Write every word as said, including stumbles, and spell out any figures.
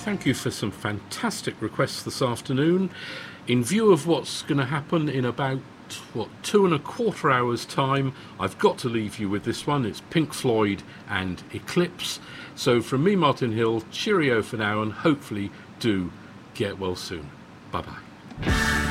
thank you for some fantastic requests this afternoon. In view of what's going to happen in about, what, two and a quarter hours time, I've got to leave you with this one. It's Pink Floyd and Eclipse. So from me, Martin Hill, cheerio for now, and hopefully do get well soon. Bye-bye.